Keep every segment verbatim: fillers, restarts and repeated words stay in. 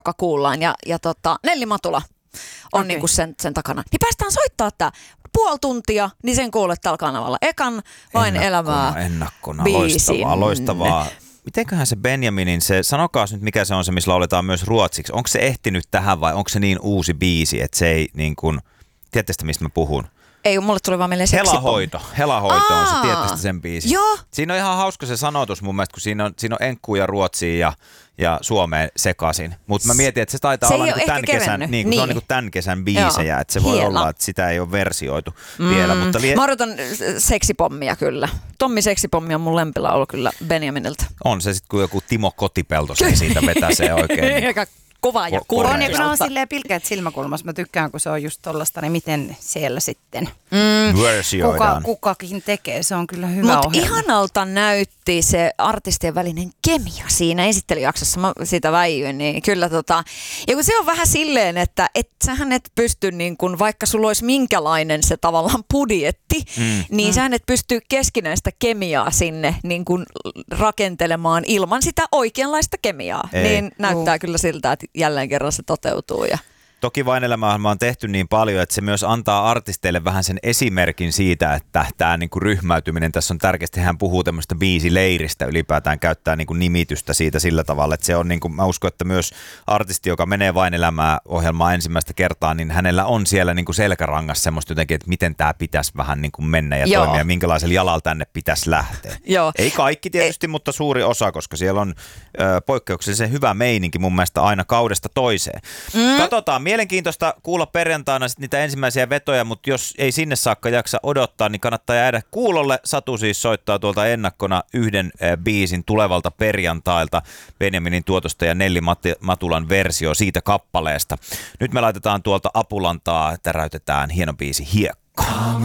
kuullaan ja, ja tota, Nelli Matula on okay. niinku sen, sen takana. Niin päästään soittaa tää puoli tuntia, niin sen kuulet tällä kanavalla. Ekan Vain ennakkona, elämää Ennakkona, biisin. loistavaa, loistavaa. Mitenköhän se Benjaminin, se, sanokaas nyt mikä se on se, missä lauletaan myös ruotsiksi. Onko se ehtinyt tähän vai onko se niin uusi biisi, että se ei niin kuin, tiedätte mistä mä puhun? Ei, mulle tuli vaan mieleen seksipommi. Helahoito. Helahoito on se, Aa, tiedätte sen biisin. Joo. Siinä on ihan hauska se sanotus mun mielestä, kun siinä on, siinä on enkkuja Ruotsiin ja, ja Suomeen sekaisin. Mutta mä mietin, että se taitaa se olla niin tämän, kesän, niin, niin. niin. Se on niin tämän kesän biisejä, että se voi Hieno. olla, että sitä ei ole versioitu mm. vielä. Mutta li- mä odotan seksipommia kyllä. Tommi seksipommi on mun lempilaulo kyllä Benjaminilta. On se sitten, kun joku Timo Kotipelto se siitä vetäsee oikein. Kova ja Ko- kurja. On, ja kun ne on silleen pilkeät silmäkulmassa, mä tykkään, kun se on just tollasta, niin miten siellä sitten Mm. kuka, versioidaan. kukakin tekee. Se on kyllä hyvä Mutta ohjelma. ihanalta näytti se artistien välinen kemia siinä esittelyjaksossa, mä sitä väijyin, niin kyllä tota, ja kun se on vähän silleen, että et sähän et pysty niin kun, vaikka sulla olisi minkälainen se tavallaan budjetti, mm. niin mm. sähän et pysty keskinäistä kemiaa sinne niin kun rakentelemaan ilman sitä oikeanlaista kemiaa. Ei. Niin näyttää Juu. kyllä siltä, että jälleen kerran se toteutuu. Ja Toki Vain elämää on tehty niin paljon, että se myös antaa artisteille vähän sen esimerkin siitä, että tämä niinku ryhmäytyminen, tässä on tärkeästi, hän puhuu tämmöistä biisileiristä ylipäätään, käyttää niinku nimitystä siitä sillä tavalla, että se on niinku, mä uskon, että myös artisti, joka menee Vain elämää -ohjelmaa ensimmäistä kertaa, niin hänellä on siellä niinku selkärangassa semmoista jotenkin, että miten tämä pitäisi vähän niinku mennä ja Joo. toimia, minkälaisella jalalla tänne pitäisi lähteä. Joo. Ei kaikki tietysti, Ei. mutta suuri osa, koska siellä on ö, poikkeuksellisen hyvä meininki mun mielestä aina kaudesta toiseen. Mm. Katsotaan, mielenkiintoista kuulla perjantaina sit niitä ensimmäisiä vetoja, mutta jos ei sinne saakka jaksa odottaa, niin kannattaa jäädä kuulolle. Satu siis soittaa tuolta ennakkona yhden äh, biisin tulevalta perjantailta, Benjaminin tuotosta ja Nelli Mat- Matulan versio siitä kappaleesta. Nyt me laitetaan tuolta Apulantaa, täräytetään hieno biisi Hiekka.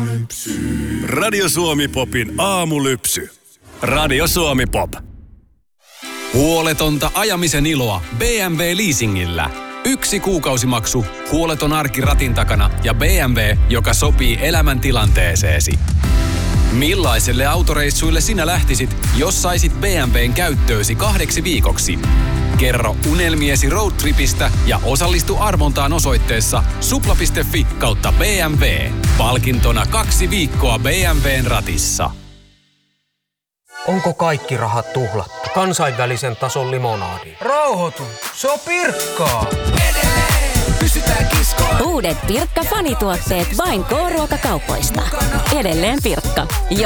Radio Suomi Popin aamulypsy. Radio Suomi Pop. Huoletonta ajamisen iloa B M W leasingillä. Yksi kuukausimaksu, huoleton arki ratin takana ja B M W, joka sopii elämäntilanteeseesi. Millaiselle autoreissuille sinä lähtisit, jos saisit B M W:n käyttöösi kahdeksi viikoksi? Kerro unelmiesi roadtripistä ja osallistu arvontaan osoitteessa supla piste fi kautta B M W. Palkintona kaksi viikkoa B M W:n ratissa. Onko kaikki rahat tuhlattu? Kansainvälisen tason limonaadi. Rauhoitu, se on Pirkkaa. Uudet Pirkka-fanituotteet vain K-ruokakaupoista. Edelleen Pirkka,